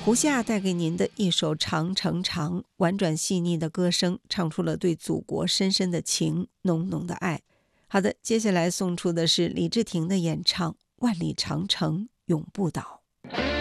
胡夏带给您的一首《长城长》，婉转细腻的歌声唱出了对祖国深深的情，浓浓的爱。好的，接下来送出的是李治廷的演唱《万里长城永不倒》。